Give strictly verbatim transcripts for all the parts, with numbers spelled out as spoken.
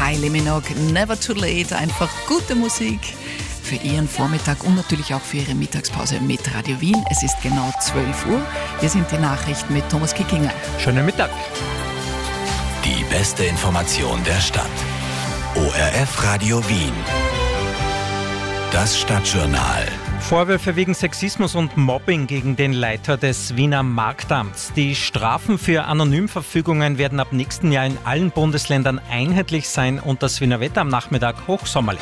Kylie Minogue, Never Too Late, einfach gute Musik für Ihren Vormittag und natürlich auch für Ihre Mittagspause mit Radio Wien. Es ist genau zwölf Uhr. Wir sind die Nachrichten mit Thomas Kickinger. Schönen Mittag. Die beste Information der Stadt. O R F Radio Wien. Das Stadtjournal. Vorwürfe wegen Sexismus und Mobbing gegen den Leiter des Wiener Marktamts. Die Strafen für Anonymverfügungen werden ab nächsten Jahr in allen Bundesländern einheitlich sein und das Wiener Wetter am Nachmittag hochsommerlich.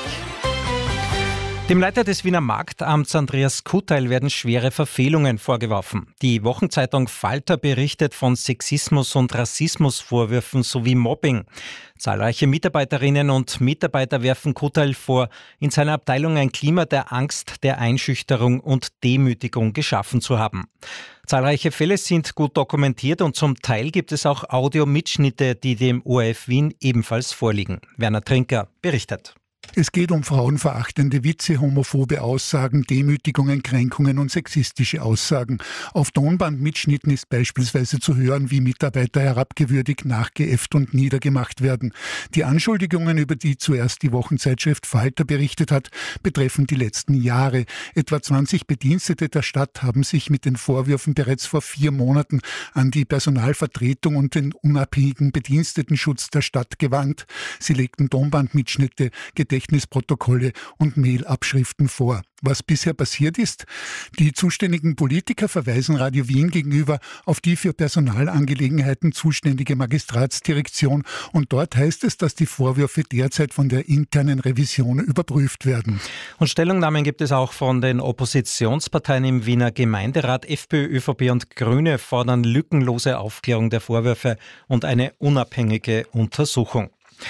Dem Leiter des Wiener Marktamts Andreas Kuteil werden schwere Verfehlungen vorgeworfen. Die Wochenzeitung Falter berichtet von Sexismus- und Rassismusvorwürfen sowie Mobbing. Zahlreiche Mitarbeiterinnen und Mitarbeiter werfen Kuteil vor, in seiner Abteilung ein Klima der Angst, der Einschüchterung und Demütigung geschaffen zu haben. Zahlreiche Fälle sind gut dokumentiert und zum Teil gibt es auch Audiomitschnitte, die dem O R F Wien ebenfalls vorliegen. Werner Trinker berichtet. Es geht um frauenverachtende Witze, homophobe Aussagen, Demütigungen, Kränkungen und sexistische Aussagen. Auf Tonbandmitschnitten ist beispielsweise zu hören, wie Mitarbeiter herabgewürdigt, nachgeäfft und niedergemacht werden. Die Anschuldigungen, über die zuerst die Wochenzeitschrift Falter berichtet hat, betreffen die letzten Jahre. Etwa zwanzig Bedienstete der Stadt haben sich mit den Vorwürfen bereits vor vier Monaten an die Personalvertretung und den unabhängigen Bedienstetenschutz der Stadt gewandt. Sie legten Tonbandmitschnitte, Gedächtnisprotokolle und Mailabschriften vor. Was bisher passiert ist? Die zuständigen Politiker verweisen Radio Wien gegenüber auf die für Personalangelegenheiten zuständige Magistratsdirektion und dort heißt es, dass die Vorwürfe derzeit von der internen Revision überprüft werden. Und Stellungnahmen gibt es auch von den Oppositionsparteien im Wiener Gemeinderat. FPÖ, ÖVP und Grüne fordern lückenlose Aufklärung der Vorwürfe und eine unabhängige Untersuchung.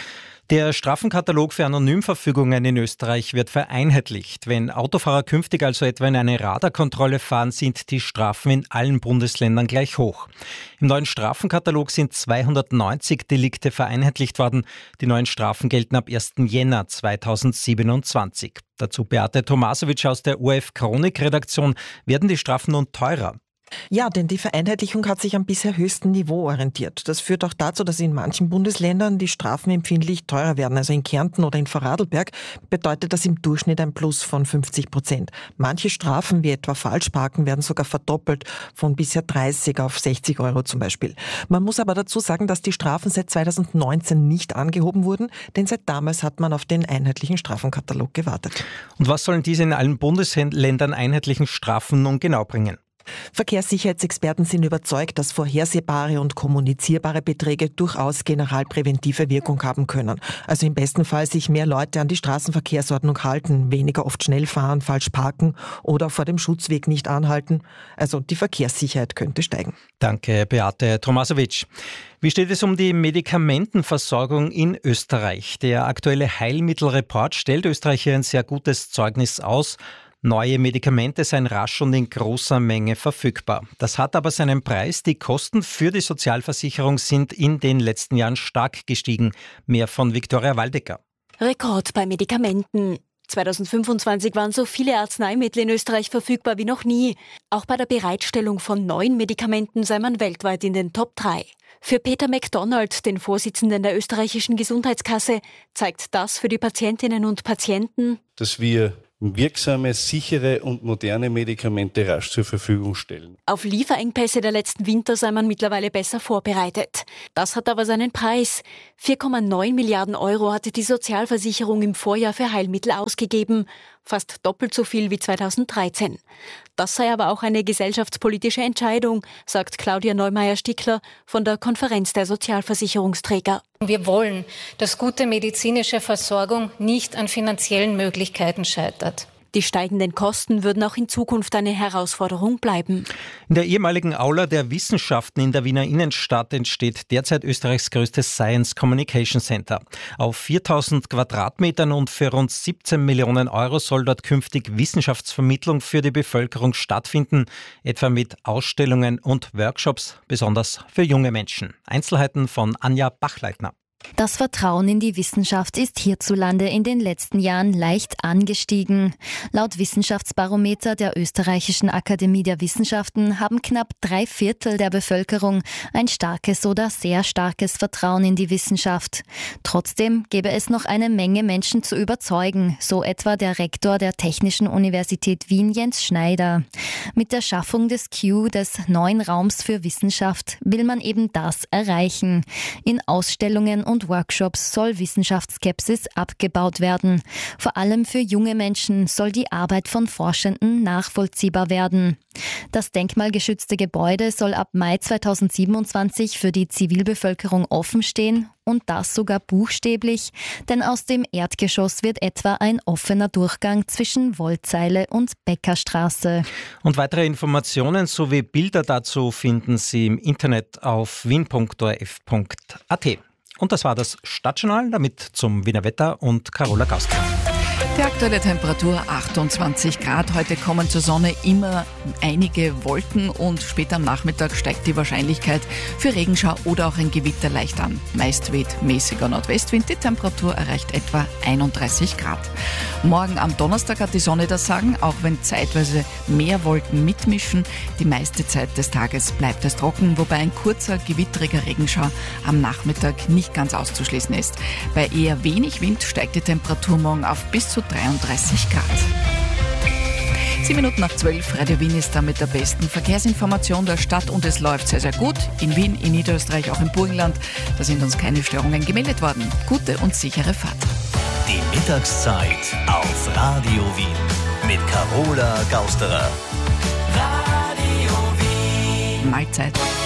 Der Strafenkatalog für Anonymverfügungen in Österreich wird vereinheitlicht. Wenn Autofahrer künftig also etwa in eine Radarkontrolle fahren, sind die Strafen in allen Bundesländern gleich hoch. Im neuen Strafenkatalog sind zweihundertneunzig Delikte vereinheitlicht worden. Die neuen Strafen gelten ab ersten Jänner zweitausendsiebenundzwanzig. Dazu Beate Tomasowitsch aus der O R F Chronik-Redaktion. Werden die Strafen nun teurer? Ja, denn die Vereinheitlichung hat sich am bisher höchsten Niveau orientiert. Das führt auch dazu, dass in manchen Bundesländern die Strafen empfindlich teurer werden. Also in Kärnten oder in Vorarlberg bedeutet das im Durchschnitt ein Plus von fünfzig Prozent. Manche Strafen, wie etwa Falschparken, werden sogar verdoppelt, von bisher dreißig auf sechzig Euro zum Beispiel. Man muss aber dazu sagen, dass die Strafen seit zweitausendneunzehn nicht angehoben wurden, denn seit damals hat man auf den einheitlichen Strafenkatalog gewartet. Und was sollen diese in allen Bundesländern einheitlichen Strafen nun genau bringen? Verkehrssicherheitsexperten sind überzeugt, dass vorhersehbare und kommunizierbare Beträge durchaus generalpräventive Wirkung haben können. Also im besten Fall sich mehr Leute an die Straßenverkehrsordnung halten, weniger oft schnell fahren, falsch parken oder vor dem Schutzweg nicht anhalten. Also die Verkehrssicherheit könnte steigen. Danke, Beate Tomasowitsch. Wie steht es um die Medikamentenversorgung in Österreich? Der aktuelle Heilmittelreport stellt Österreich hier ein sehr gutes Zeugnis aus. Neue Medikamente seien rasch und in großer Menge verfügbar. Das hat aber seinen Preis. Die Kosten für die Sozialversicherung sind in den letzten Jahren stark gestiegen. Mehr von Viktoria Waldecker. Rekord bei Medikamenten. zweitausendfünfundzwanzig waren so viele Arzneimittel in Österreich verfügbar wie noch nie. Auch bei der Bereitstellung von neuen Medikamenten sei man weltweit in den Top drei. Für Peter MacDonald, den Vorsitzenden der österreichischen Gesundheitskasse, zeigt das für die Patientinnen und Patienten, dass wir wirksame, sichere und moderne Medikamente rasch zur Verfügung stellen. Auf Lieferengpässe der letzten Winter sei man mittlerweile besser vorbereitet. Das hat aber seinen Preis. vier Komma neun Milliarden Euro hatte die Sozialversicherung im Vorjahr für Heilmittel ausgegeben. Fast doppelt so viel wie zweitausenddreizehn. Das sei aber auch eine gesellschaftspolitische Entscheidung, sagt Claudia Neumeier-Stickler von der Konferenz der Sozialversicherungsträger. Wir wollen, dass gute medizinische Versorgung nicht an finanziellen Möglichkeiten scheitert. Die steigenden Kosten würden auch in Zukunft eine Herausforderung bleiben. In der ehemaligen Aula der Wissenschaften in der Wiener Innenstadt entsteht derzeit Österreichs größtes Science Communication Center. Auf viertausend Quadratmetern und für rund siebzehn Millionen Euro soll dort künftig Wissenschaftsvermittlung für die Bevölkerung stattfinden, etwa mit Ausstellungen und Workshops, besonders für junge Menschen. Einzelheiten von Anja Bachleitner. Das Das Vertrauen in die Wissenschaft ist hierzulande in den letzten Jahren leicht angestiegen. Laut Wissenschaftsbarometer der Österreichischen Akademie der Wissenschaften haben knapp drei Viertel der Bevölkerung ein starkes oder sehr starkes Vertrauen in die Wissenschaft. Trotzdem gäbe es noch eine Menge Menschen zu überzeugen, so etwa der Rektor der Technischen Universität Wien, Jens Schneider. Mit der Schaffung des Q, des neuen Raums für Wissenschaft, will man eben das erreichen. In Ausstellungen und Workshops soll Wissenschaftsskepsis abgebaut werden. Vor allem für junge Menschen soll die Arbeit von Forschenden nachvollziehbar werden. Das denkmalgeschützte Gebäude soll ab Mai zweitausendsiebenundzwanzig für die Zivilbevölkerung offen stehen und das sogar buchstäblich, denn aus dem Erdgeschoss wird etwa ein offener Durchgang zwischen Wollzeile und Bäckerstraße. Und weitere Informationen sowie Bilder dazu finden Sie im Internet auf wien punkt o r f punkt a t. Und das war das Stadtjournal, damit zum Wiener Wetter und Carola Gauster. Die aktuelle Temperatur achtundzwanzig Grad. Heute kommen zur Sonne immer einige Wolken und später am Nachmittag steigt die Wahrscheinlichkeit für Regenschau oder auch ein Gewitter leicht an. Meist weht mäßiger Nordwestwind. Die Temperatur erreicht etwa einunddreißig Grad. Morgen am Donnerstag hat die Sonne das Sagen, auch wenn zeitweise mehr Wolken mitmischen. Die meiste Zeit des Tages bleibt es trocken, wobei ein kurzer, gewittriger Regenschau am Nachmittag nicht ganz auszuschließen ist. Bei eher wenig Wind steigt die Temperatur morgen auf bis zu dreiunddreißig Grad. Sieben Minuten nach zwölf, Radio Wien ist da mit der besten Verkehrsinformation der Stadt und es läuft sehr, sehr gut. In Wien, in Niederösterreich, auch im Burgenland. Da sind uns keine Störungen gemeldet worden. Gute und sichere Fahrt. Die Mittagszeit auf Radio Wien mit Carola Gausterer. Radio Wien. Mahlzeit.